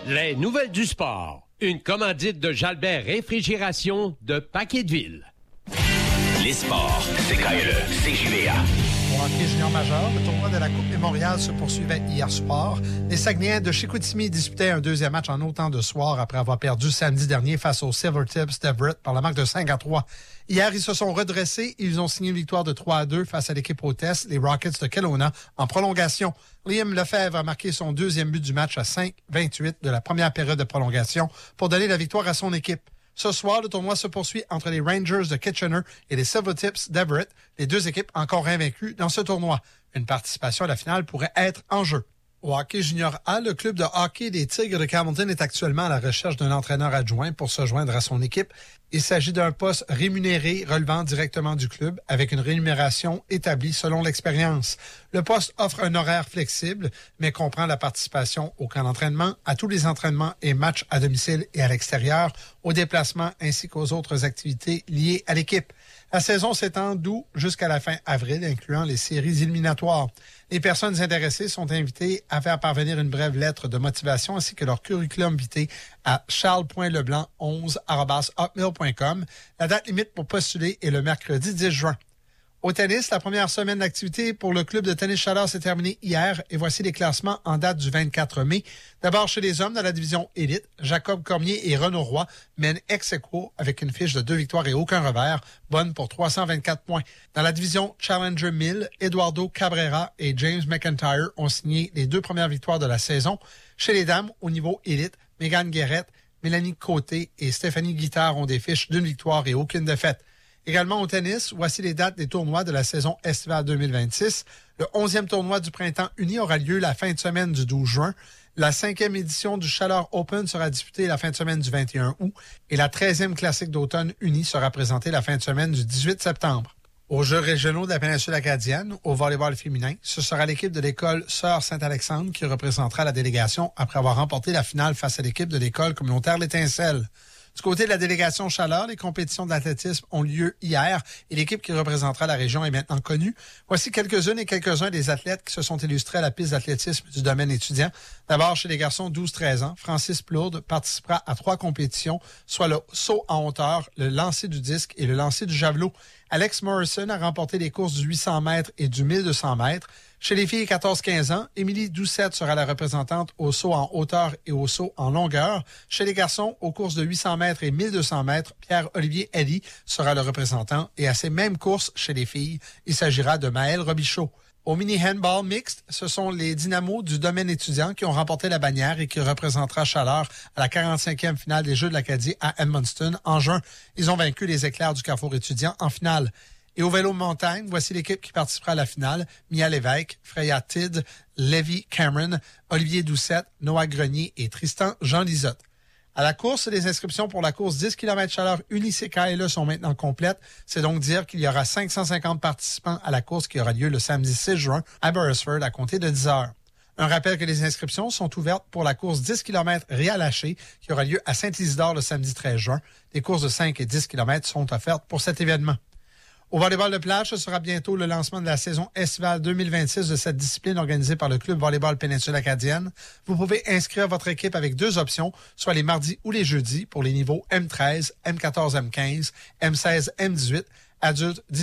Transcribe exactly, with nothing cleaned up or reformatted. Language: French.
Les nouvelles du sport. Une commandite de Jalbert Réfrigération de Paqueteville. Les sports, c'est K L E, C J V A. Au hockey junior majeur, le tournoi de la Coupe Mémorial se poursuivait hier soir. Les Saguenayens de Chicoutimi disputaient un deuxième match en autant de soir après avoir perdu samedi dernier face aux Silvertips d'Everett par la marque de cinq à trois. Hier, ils se sont redressés et ils ont signé une victoire de trois à deux face à l'équipe hôtesse, les Rockets de Kelowna, en prolongation. Liam Lefebvre a marqué son deuxième but du match à cinq vingt-huit de la première période de prolongation pour donner la victoire à son équipe. Ce soir, le tournoi se poursuit entre les Rangers de Kitchener et les Silvertips d'Everett, les deux équipes encore invaincues dans ce tournoi. Une participation à la finale pourrait être en jeu. Au hockey junior A, le club de hockey des Tigres de Campbellton est actuellement à la recherche d'un entraîneur adjoint pour se joindre à son équipe. Il s'agit d'un poste rémunéré relevant directement du club avec une rémunération établie selon l'expérience. Le poste offre un horaire flexible, mais comprend la participation au camp d'entraînement, à tous les entraînements et matchs à domicile et à l'extérieur, aux déplacements ainsi qu'aux autres activités liées à l'équipe. La saison s'étend d'août jusqu'à la fin avril, incluant les séries éliminatoires. Les personnes intéressées sont invitées à faire parvenir une brève lettre de motivation ainsi que leur curriculum vitae à charles point leblanc onze arobase hotmail point com. La date limite pour postuler est le mercredi dix juin. Au tennis, la première semaine d'activité pour le club de tennis Chaleur s'est terminée hier et voici les classements en date du vingt-quatre mai. D'abord, chez les hommes, dans la division élite, Jacob Cormier et Renaud Roy mènent ex aequo avec une fiche de deux victoires et aucun revers, bonne pour trois cent vingt-quatre points. Dans la division Challenger mille, Eduardo Cabrera et James McIntyre ont signé les deux premières victoires de la saison. Chez les dames, au niveau élite, Mégane Guérette, Mélanie Côté et Stéphanie Guittard ont des fiches d'une victoire et aucune défaite. Également au tennis, voici les dates des tournois de la saison estivale deux mille vingt-six. Le onzième tournoi du Printemps uni aura lieu la fin de semaine du douze juin. La cinquième édition du Chaleur Open sera disputée la fin de semaine du vingt et un août. Et la treizième classique d'automne uni sera présentée la fin de semaine du dix-huit septembre. Aux Jeux régionaux de la péninsule acadienne, au volleyball féminin, ce sera l'équipe de l'école Sœur Saint-Alexandre qui représentera la délégation après avoir remporté la finale face à l'équipe de l'école communautaire L'Étincelle. Du côté de la délégation Chaleur, les compétitions d'athlétisme ont lieu hier et l'équipe qui représentera la région est maintenant connue. Voici quelques-unes et quelques-uns des athlètes qui se sont illustrés à la piste d'athlétisme du domaine étudiant. D'abord, chez les garçons douze treize ans, Francis Plourde participera à trois compétitions, soit le saut en hauteur, le lancer du disque et le lancer du javelot. Alex Morrison a remporté les courses du huit cents mètres et du mille deux cents mètres. Chez les filles quatorze quinze ans, Émilie Doucette sera la représentante au saut en hauteur et au saut en longueur. Chez les garçons, aux courses de huit cents mètres et mille deux cents mètres, Pierre-Olivier Elie sera le représentant. Et à ces mêmes courses chez les filles, il s'agira de Maëlle Robichaud. Au mini-handball mixte, ce sont les Dynamos du domaine étudiant qui ont remporté la bannière et qui représentera Chaleur à la quarante-cinquième finale des Jeux de l'Acadie à Edmundston en juin. Ils ont vaincu les Éclairs du Carrefour étudiant en finale. Et au vélo montagne, voici l'équipe qui participera à la finale. Mia Lévesque, Freya Tidd, Lévi Cameron, Olivier Doucette, Noah Grenier et Tristan Jean Lisotte. À la course, les inscriptions pour la course dix kilomètres Chaleur Uni-C K L E sont maintenant complètes. C'est donc dire qu'il y aura cinq cent cinquante participants à la course qui aura lieu le samedi six juin à Beresford à compter de dix heures. Un rappel que les inscriptions sont ouvertes pour la course dix kilomètres Réalaché qui aura lieu à Saint-Isidore le samedi treize juin. Les courses de cinq et dix kilomètres sont offertes pour cet événement. Au volleyball de plage, ce sera bientôt le lancement de la saison estivale deux mille vingt-six de cette discipline organisée par le club volleyball péninsule acadienne. Vous pouvez inscrire votre équipe avec deux options, soit les mardis ou les jeudis pour les niveaux M treize, M quatorze, M quinze, M seize, M dix-huit, adultes